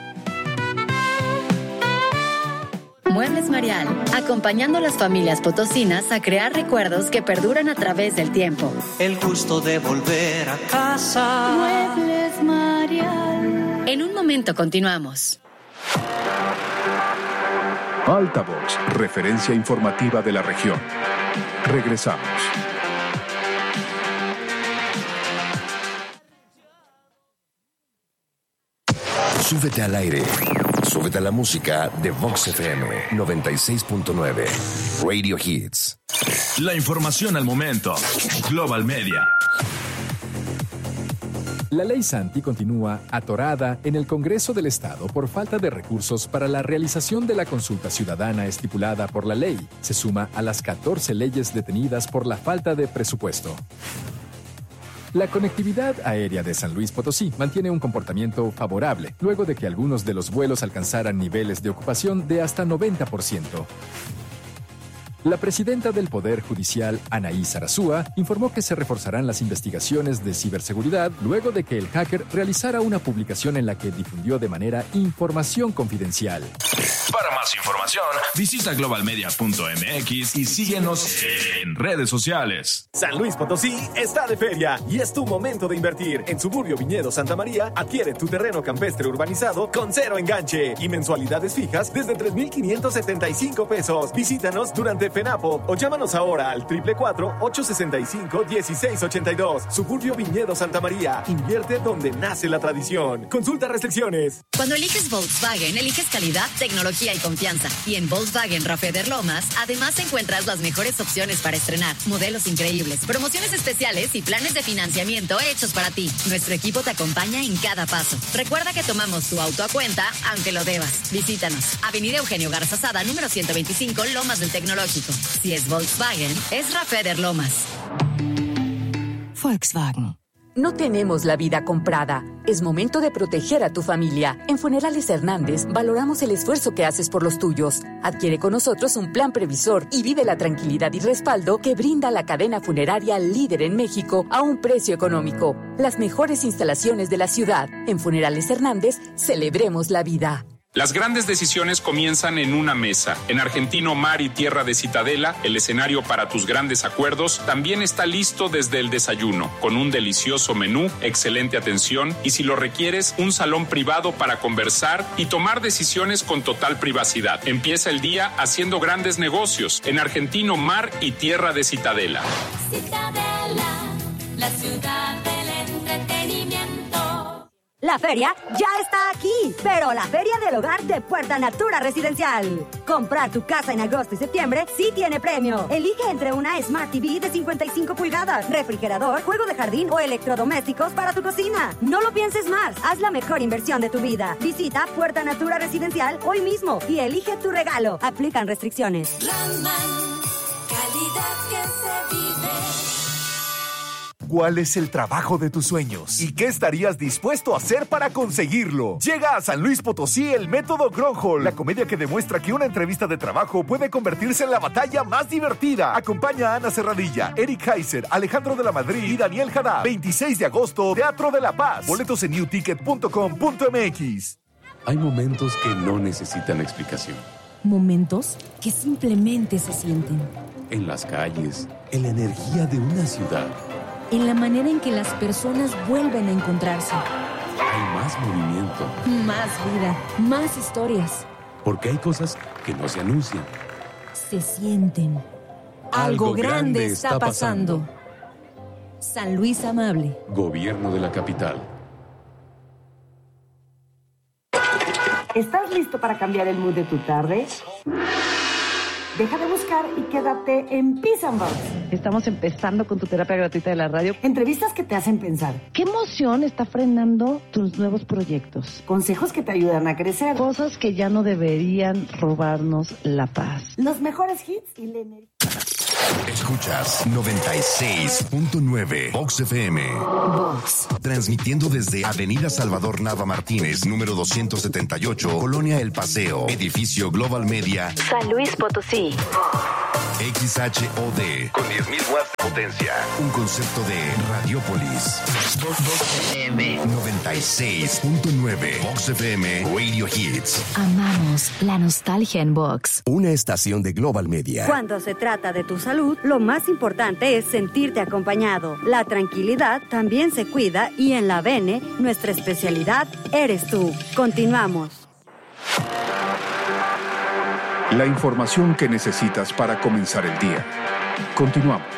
Muebles Marial, acompañando a las familias potosinas a crear recuerdos que perduran a través del tiempo. El gusto de volver a casa. Muebles Marial. En un momento continuamos. Altavoz, referencia informativa de la región. Regresamos. Súbete al aire. Súbete a la música de Vox FM 96.9. Radio Hits. La información al momento. Global Media. La ley Santi continúa atorada en el Congreso del Estado por falta de recursos para la realización de la consulta ciudadana estipulada por la ley. Se suma a las 14 leyes detenidas por la falta de presupuesto. La conectividad aérea de San Luis Potosí mantiene un comportamiento favorable, luego de que algunos de los vuelos alcanzaran niveles de ocupación de hasta 90%. La presidenta del Poder Judicial, Anaí Sarasúa, informó que se reforzarán las investigaciones de ciberseguridad luego de que el hacker realizara una publicación en la que difundió de manera información confidencial. Para más información, visita globalmedia.mx y síguenos en redes sociales. San Luis Potosí está de feria y es tu momento de invertir. En Suburbio Viñedo Santa María, adquiere tu terreno campestre urbanizado con cero enganche y mensualidades fijas desde 3,575 pesos. Visítanos durante FENAPO o llámanos ahora al 444-865-1682. Suburbio Viñedo Santa María. Invierte donde nace la tradición. Consulta restricciones. Cuando eliges Volkswagen, eliges calidad, tecnología y confianza. Y en Volkswagen Rafael Lomas, además encuentras las mejores opciones para estrenar, modelos increíbles, promociones especiales y planes de financiamiento hechos para ti. Nuestro equipo te acompaña en cada paso. Recuerda que tomamos tu auto a cuenta, aunque lo debas. Visítanos. Avenida Eugenio Garza Sada, número 125, Lomas del Tecnológico. Si es Volkswagen, es Rafael Lomas. Volkswagen. No tenemos la vida comprada. Es momento de proteger a tu familia. En Funerales Hernández valoramos el esfuerzo que haces por los tuyos. Adquiere con nosotros un plan previsor y vive la tranquilidad y respaldo que brinda la cadena funeraria líder en México a un precio económico. Las mejores instalaciones de la ciudad. En Funerales Hernández, celebremos la vida. Las grandes decisiones comienzan en una mesa. En Argentino Mar y Tierra de Citadela, el escenario para tus grandes acuerdos también está listo desde el desayuno, con un delicioso menú, excelente atención y, si lo requieres, un salón privado para conversar y tomar decisiones con total privacidad. Empieza el día haciendo grandes negocios en Argentino Mar y Tierra de Citadela. Citadela, la ciudad del entretenimiento. La feria ya está aquí, pero la Feria del Hogar de Puerta Natura Residencial. Comprar tu casa en agosto y septiembre sí tiene premio. Elige entre una Smart TV de 55 pulgadas, refrigerador, juego de jardín o electrodomésticos para tu cocina. No lo pienses más, haz la mejor inversión de tu vida. Visita Puerta Natura Residencial hoy mismo y elige tu regalo. Aplican restricciones. Landman, calidad que se vive. ¿Cuál es el trabajo de tus sueños? ¿Y qué estarías dispuesto a hacer para conseguirlo? Llega a San Luis Potosí el método Gronholm, la comedia que demuestra que una entrevista de trabajo puede convertirse en la batalla más divertida. Acompaña a Ana Serradilla, Eric Heiser, Alejandro de la Madrid y Daniel Haddad. 26 de agosto, Teatro de la Paz. Boletos en newticket.com.mx. Hay momentos que no necesitan explicación. Momentos que simplemente se sienten. En las calles, en la energía de una ciudad. en la manera en que las personas vuelven a encontrarse. Hay más movimiento. Más vida, más historias. Porque hay cosas que no se anuncian. Se sienten. Algo grande está pasando. San Luis Amable. Gobierno de la capital. ¿Estás listo para cambiar el mood de tu tarde? Deja de buscar y quédate en Peace and Box. Estamos empezando con tu terapia gratuita de la radio. Entrevistas que te hacen pensar. ¿Qué emoción está frenando tus nuevos proyectos? Consejos que te ayudan a crecer. Cosas que ya no deberían robarnos la paz. Los mejores hits y la energía. Escuchas 96.9 Vox FM. Vox. Transmitiendo desde Avenida Salvador Nava Martínez, número 278, Colonia El Paseo, Edificio Global Media, San Luis Potosí. XHOD, con 10.000 watts de potencia. Un concepto de Radiopolis. Vox FM 96.9 Vox FM Radio Hits. Amamos la nostalgia en Vox. Una estación de Global Media. Cuando se trata de tu salud, lo más importante es sentirte acompañado. La tranquilidad también se cuida y en la Bene, nuestra especialidad eres tú. Continuamos. La información que necesitas para comenzar el día. Continuamos.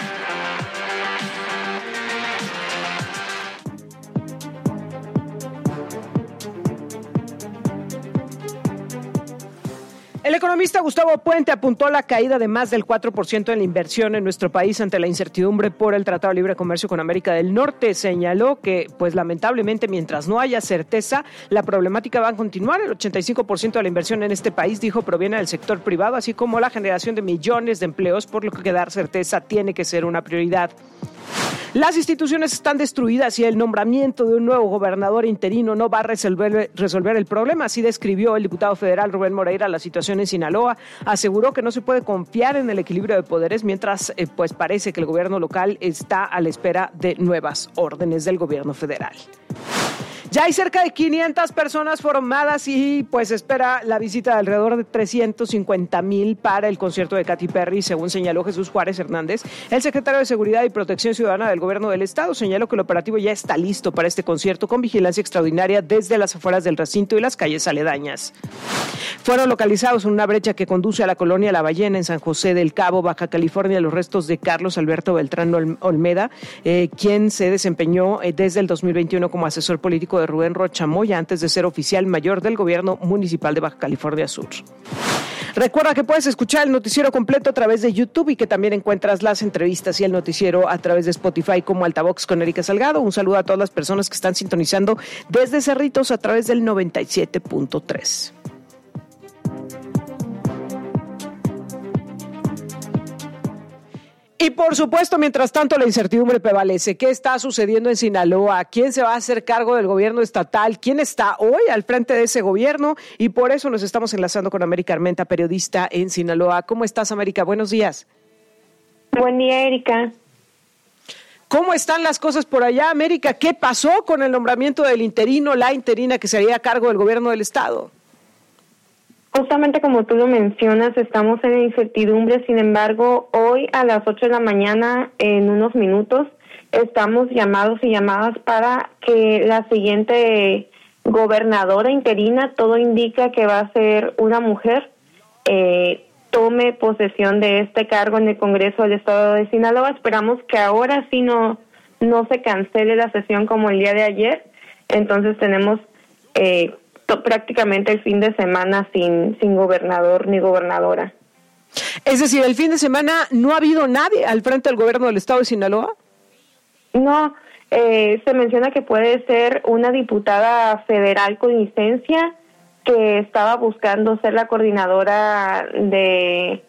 El economista Gustavo Puente apuntó la caída de más del 4% en la inversión en nuestro país ante la incertidumbre por el Tratado de Libre Comercio con América del Norte. Señaló que, pues lamentablemente, mientras no haya certeza, la problemática va a continuar. El 85% de la inversión en este país, dijo, proviene del sector privado, así como la generación de millones de empleos, por lo que dar certeza tiene que ser una prioridad. Las instituciones están destruidas y el nombramiento de un nuevo gobernador interino no va a resolver el problema. Así describió el diputado federal Rubén Moreira la situación en Sinaloa. Aseguró que no se puede confiar en el equilibrio de poderes mientras pues parece que el gobierno local está a la espera de nuevas órdenes del gobierno federal. Ya hay cerca de 500 personas formadas y pues espera la visita de alrededor de 350,000 para el concierto de Katy Perry, según señaló Jesús Juárez Hernández, el secretario de Seguridad y Protección Ciudadana del Gobierno del Estado. Señaló que el operativo ya está listo para este concierto con vigilancia extraordinaria desde las afueras del recinto y las calles aledañas. Fueron localizados en una brecha que conduce a la colonia La Ballena en San José del Cabo, Baja California, los restos de Carlos Alberto Beltrán Olmeda, quien se desempeñó desde el 2021 como asesor político de Rubén Rocha Moya antes de ser oficial mayor del gobierno municipal de Baja California Sur. Recuerda que puedes escuchar el noticiero completo a través de YouTube y que también encuentras las entrevistas y el noticiero a través de Spotify como Altavox con Erika Salgado. Un saludo a todas las personas que están sintonizando desde Cerritos a través del 97.3. Y por supuesto, mientras tanto, la incertidumbre prevalece. ¿Qué está sucediendo en Sinaloa? ¿Quién se va a hacer cargo del gobierno estatal? ¿Quién está hoy al frente de ese gobierno? Y por eso nos estamos enlazando con América Armenta, periodista en Sinaloa. ¿Cómo estás, América? Buenos días. Buen día, Erika. ¿Cómo están las cosas por allá, América? ¿Qué pasó con el nombramiento del interino, la interina que se haría a cargo del gobierno del estado? Justamente como tú lo mencionas, estamos en incertidumbre. Sin embargo, hoy a las 8 de la mañana, en unos minutos, estamos llamados y llamadas para que la siguiente gobernadora interina, todo indica que va a ser una mujer, tome posesión de este cargo en el Congreso del Estado de Sinaloa. Esperamos que ahora sí no se cancele la sesión como el día de ayer. Entonces tenemos prácticamente el fin de semana sin gobernador ni gobernadora. Es decir, el fin de semana no ha habido nadie al frente del gobierno del estado de Sinaloa. No, se menciona que puede ser una diputada federal con licencia que estaba buscando ser la coordinadora de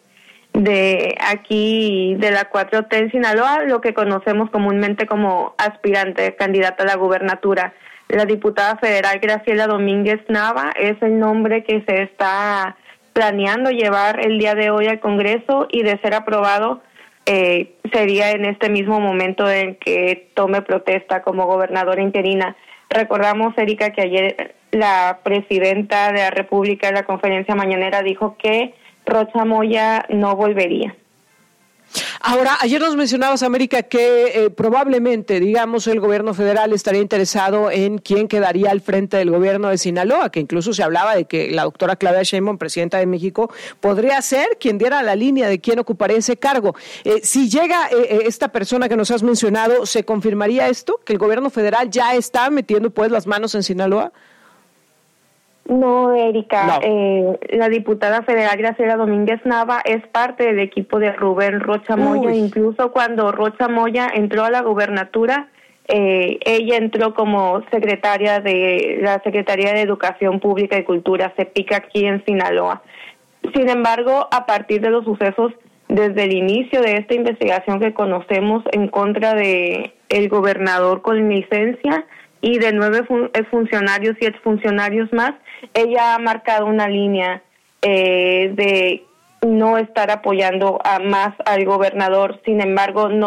aquí de la 4T en Sinaloa, lo que conocemos comúnmente como aspirante, candidata a la gubernatura. La diputada federal Graciela Domínguez Nava es el nombre que se está planeando llevar el día de hoy al Congreso y de ser aprobado sería en este mismo momento en que tome protesta como gobernadora interina. Recordamos, Erika, que ayer la presidenta de la República en la conferencia mañanera dijo que Rocha Moya no volvería. Ahora, ayer nos mencionabas, América, que probablemente, digamos, el gobierno federal estaría interesado en quién quedaría al frente del gobierno de Sinaloa, que incluso se hablaba de que la doctora Claudia Sheinbaum, presidenta de México, podría ser quien diera la línea de quién ocuparía ese cargo. Si llega esta persona que nos has mencionado, ¿se confirmaría esto? ¿Que el gobierno federal ya está metiendo pues las manos en Sinaloa? No, Erika, No. La diputada federal Graciela Domínguez Nava es parte del equipo de Rubén Rocha Moya. Incluso cuando Rocha Moya entró a la gubernatura, ella entró como secretaria de la Secretaría de Educación Pública y Cultura, CEPIC, aquí en Sinaloa. Sin embargo, a partir de los sucesos, desde el inicio de esta investigación que conocemos en contra de el gobernador con licencia y de 9 funcionarios y exfuncionarios más, ella ha marcado una línea de no estar apoyando más al gobernador. Sin embargo, no